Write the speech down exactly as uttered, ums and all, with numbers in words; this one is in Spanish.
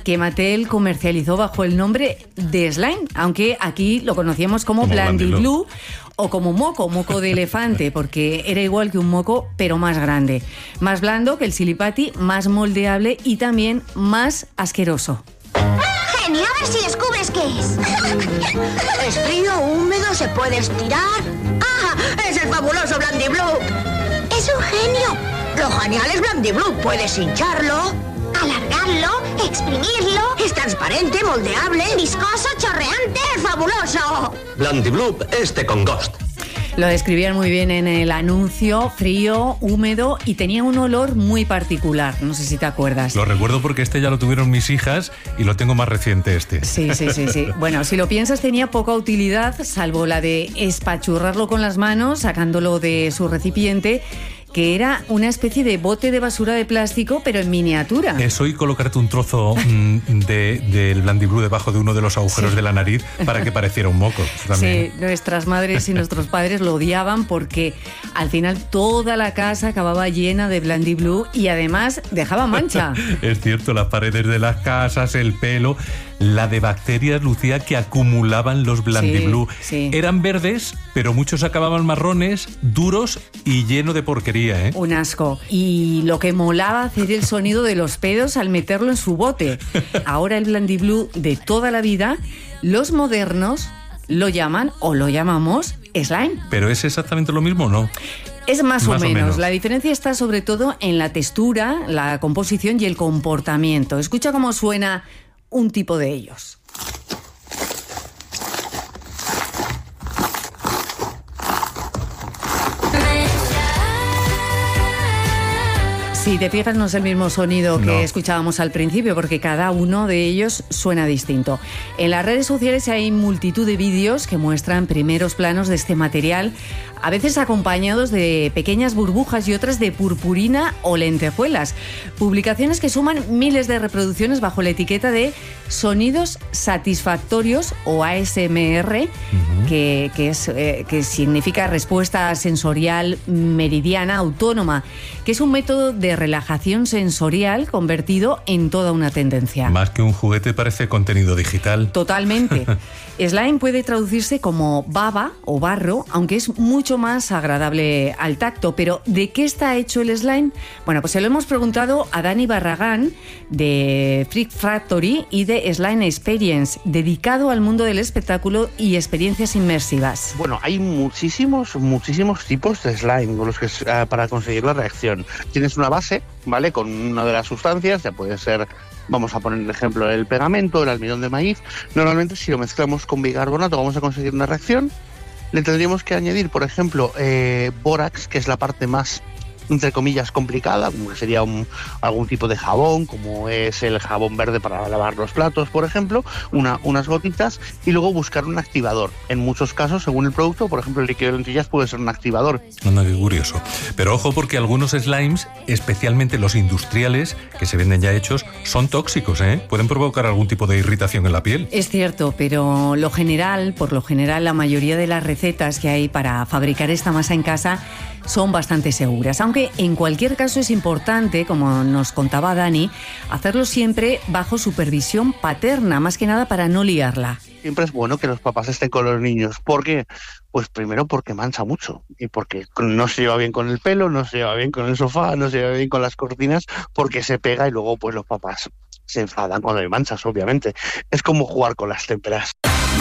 que Mattel comercializó bajo el nombre de Slime, aunque aquí lo conocíamos como, como Blandiblue o como moco, moco de elefante, porque era igual que un moco, pero más grande. Más blando que el silipati, más moldeable y también más asqueroso. ¡Genio! A ver si descubres qué es. Es frío, húmedo, se puede estirar. ¡Ah! ¡Es el fabuloso Blandiblue! ¡Es un genio! Lo genial es Blandiblue. Puedes hincharlo, alargarlo, exprimirlo. Es transparente, moldeable, viscoso, chorreante, fabuloso. Blandiblue este con Ghost. Lo describían muy bien en el anuncio, frío, húmedo y tenía un olor muy particular, no sé si te acuerdas. Lo recuerdo porque este ya lo tuvieron mis hijas y lo tengo más reciente este. Sí, sí, sí, sí. Bueno, si lo piensas tenía poca utilidad, salvo la de espachurrarlo con las manos, sacándolo de su recipiente, que era una especie de bote de basura de plástico, pero en miniatura. Eso y colocarte un trozo mmm, de, del Blandiblue debajo de uno de los agujeros sí. de la nariz para que pareciera un moco. Sí, nuestras madres y nuestros padres lo odiaban porque al final toda la casa acababa llena de Blandiblue y además dejaba mancha. Es cierto, las paredes de las casas, el pelo, la de bacterias, Lucía, que acumulaban los Blandiblue. Sí, sí. Eran verdes, pero muchos acababan marrones, duros y lleno de porquería. ¿Eh? Un asco. Y lo que molaba hacer el sonido de los pedos al meterlo en su bote. Ahora el Blandiblue de toda la vida, los modernos lo llaman o lo llamamos slime. ¿Pero es exactamente lo mismo o no? Es más, más o, menos. o menos. La diferencia está sobre todo en la textura, la composición y el comportamiento. Escucha cómo suena un tipo de ellos. Si te fijas, no es el mismo sonido que no. escuchábamos al principio, porque cada uno de ellos suena distinto. En las redes sociales hay multitud de vídeos que muestran primeros planos de este material, a veces acompañados de pequeñas burbujas y otras de purpurina o lentejuelas. Publicaciones que suman miles de reproducciones bajo la etiqueta de sonidos satisfactorios o A S M R, uh-huh. que, que, es, eh, que significa respuesta sensorial meridiana autónoma, que es un método de relajación sensorial convertido en toda una tendencia. Más que un juguete, parece contenido digital. Totalmente. Slime puede traducirse como baba o barro, aunque es mucho más agradable al tacto. Pero ¿de qué está hecho el slime? Bueno, pues se lo hemos preguntado a Dani Barragán de Freak Factory y de Slime Experience, dedicado al mundo del espectáculo y experiencias inmersivas. Bueno, hay muchísimos, muchísimos tipos de slime con los que, uh, para conseguir la reacción. Tienes una base, ¿vale? Con una de las sustancias, ya puede ser, vamos a poner el ejemplo, el pegamento, el almidón de maíz. Normalmente, si lo mezclamos con bicarbonato, vamos a conseguir una reacción. Le tendríamos que añadir, por ejemplo, eh, bórax, que es la parte más, entre comillas, complicada, como que sería un, algún tipo de jabón, como es el jabón verde para lavar los platos, por ejemplo, una, unas gotitas, y luego buscar un activador. En muchos casos, según el producto, por ejemplo, el líquido de lentillas puede ser un activador. Anda, qué curioso. Pero ojo, porque algunos slimes, especialmente los industriales, que se venden ya hechos, son tóxicos, ¿eh? Pueden provocar algún tipo de irritación en la piel. Es cierto, pero lo general, por lo general, la mayoría de las recetas que hay para fabricar esta masa en casa son bastante seguras, aunque en cualquier caso es importante, como nos contaba Dani, hacerlo siempre bajo supervisión paterna, más que nada para no liarla. Siempre es bueno que los papás estén con los niños. ¿Por qué? Pues primero porque mancha mucho y porque no se lleva bien con el pelo, no se lleva bien con el sofá, no se lleva bien con las cortinas, porque se pega y luego pues los papás se enfadan cuando hay manchas, obviamente. Es como jugar con las témperas.